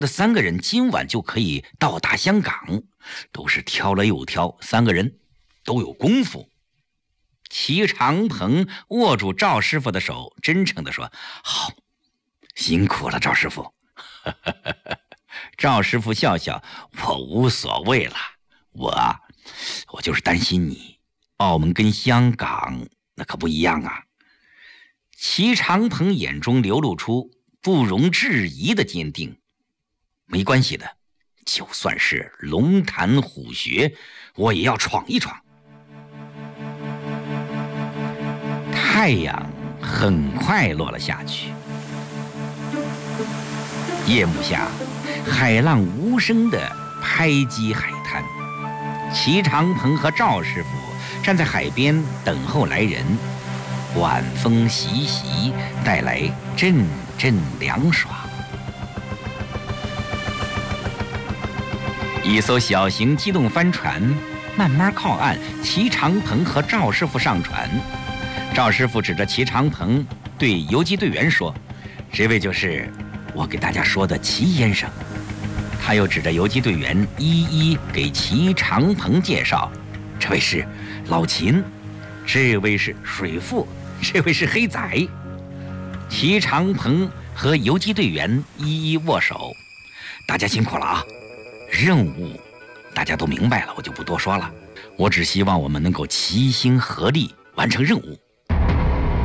那3个人今晚就可以到达香港，都是挑了又挑，3个人都有功夫。齐长鹏握住赵师傅的手，真诚地说：“好，辛苦了，赵师傅。”赵师傅笑笑：“我无所谓了，我就是担心你，澳门跟香港那可不一样啊。”齐长鹏眼中流露出不容置疑的坚定。没关系的，就算是龙潭虎穴，我也要闯一闯。太阳很快落了下去，夜幕下，海浪无声地拍击海滩。齐长鹏和赵师傅站在海边等候来人，晚风习习，带来阵阵凉爽。一艘小型机动帆船慢慢靠岸，齐长鹏和赵师傅上船。赵师傅指着齐长鹏对游击队员说：“这位就是我给大家说的齐先生。”他又指着游击队员一一给齐长鹏介绍：“这位是老秦，这位是水富，这位是黑仔。”齐长鹏和游击队员一一握手：“大家辛苦了啊！任务大家都明白了，我就不多说了。我只希望我们能够齐心合力完成任务。